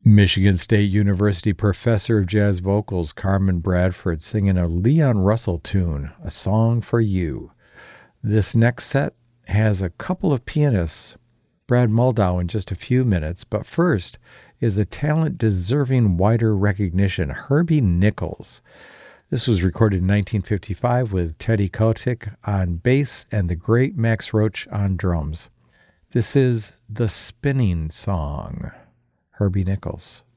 Michigan State University professor of jazz vocals Carmen Bradford singing a Leon Russell tune, A Song for You. This next set has a couple of pianists, Brad Muldau in just a few minutes, but first is a talent deserving wider recognition, Herbie Nichols. This was recorded in 1955 with Teddy Kotick on bass and the great Max Roach on drums. This is The Spinning Song, Herbie Nichols.